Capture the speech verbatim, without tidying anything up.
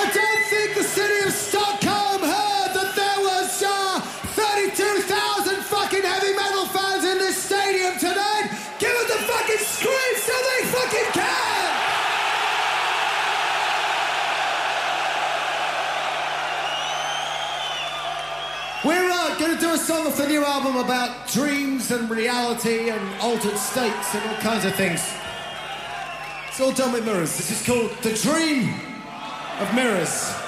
I don't think the city of Stockholm heard that there was uh, thirty-two thousand fucking heavy metal fans in this stadium tonight. Give it the fucking scream so they fucking can! We're uh, going to do a song off the new album about dreams and reality and altered states and all kinds of things. It's all done with mirrors. This is called The Dream of Mirrors.